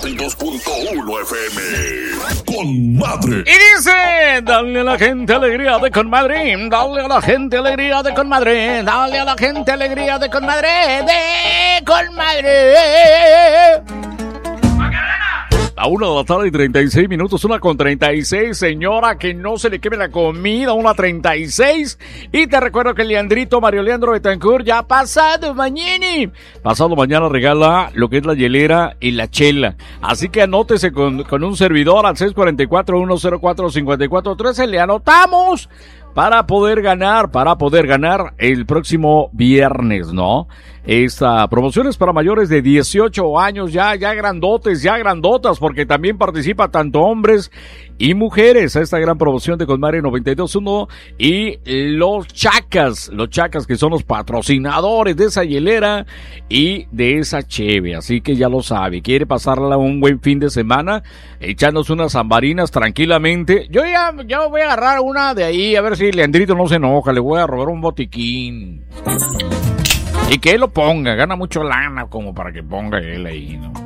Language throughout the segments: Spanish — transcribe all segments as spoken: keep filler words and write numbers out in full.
noventa y dos punto uno F M. Con madre. Y dice, dale a la gente alegría de con madre, dale a la gente alegría de con madre, dale a la gente alegría de con madre, de con madre. A una de la tarde y treinta y seis minutos, una con treinta y seis, señora, que no se le queme la comida, una treinta y seis. Y te recuerdo que Leandrito Mario Leandro Betancourt ya pasado mañana, pasado mañana regala lo que es la hielera y la chela. Así que anótese con, con un servidor al seis cuatro cuatro, uno cero cuatro, cinco cuatro uno tres, le anotamos para poder ganar, para poder ganar el próximo viernes, ¿no? Esta promoción es para mayores de dieciocho años, ya, ya grandotes, ya grandotas, porque también participa tanto hombres y mujeres a esta gran promoción de Conmare noventa y dos punto uno y los Chacas, los Chacas que son los patrocinadores de esa hielera y de esa cheve, así que ya lo sabe, quiere pasarla un buen fin de semana, echándose unas zambarinas tranquilamente. Yo ya, ya voy a agarrar una de ahí, a ver si Leandrito no se enoja, le voy a robar un botiquín. Y que él lo ponga, gana mucho lana como para que ponga él ahí, ¿no?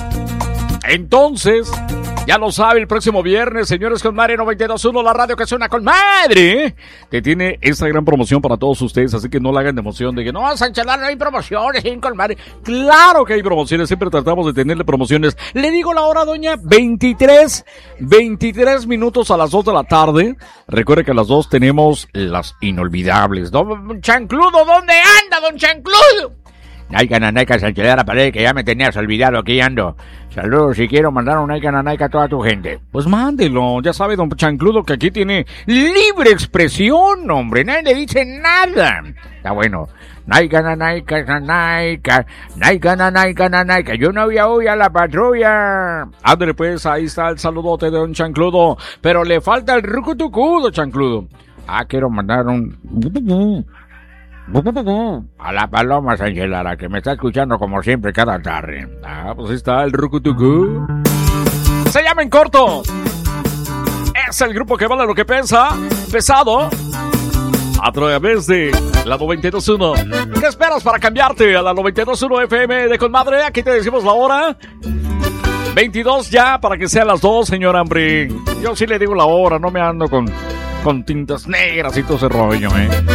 Entonces, ya lo sabe, el próximo viernes, señores, Conmare noventa y dos punto uno, la radio que suena con madre, que tiene esta gran promoción para todos ustedes, así que no la hagan de emoción de que no, Sanchalar, no hay promociones en Conmare. Claro que hay promociones, siempre tratamos de tenerle promociones. Le digo la hora, doña, veintitrés, veintitrés minutos a las dos de la tarde. Recuerde que a las dos tenemos las inolvidables. Don Chancludo, ¿dónde anda, don Chancludo? Naika Nanaika Sanchalara, parece que ya me tenías olvidado, aquí ando. Saludos, si quiero mandar un Naika Nanaika a toda tu gente. Pues mándelo, ya sabe don Chancludo que aquí tiene libre expresión, hombre, nadie le dice nada. Está bueno. Naika Nanaika Nanaika, Naika Nanaika Nanaika, yo no había hoy a la patrulla. Ándale pues, ahí está el saludote de don Chancludo, pero le falta el rucutucudo, Chancludo. Ah, quiero mandar un... a la Paloma Sanchelara, que me está escuchando como siempre cada tarde. Ah, pues ahí está el rucutucú. Se llama En Corto. Es el grupo que vale lo que pesa. Pesado. A través de la noventa y dos punto uno. ¿Qué esperas para cambiarte a la noventa y dos punto uno F M de Conmadre? Aquí te decimos la hora. veintidós ya, para que sean las dos, señor Hambre. Yo sí le digo la hora, no me ando con, con tintas negras y todo ese rollo, eh.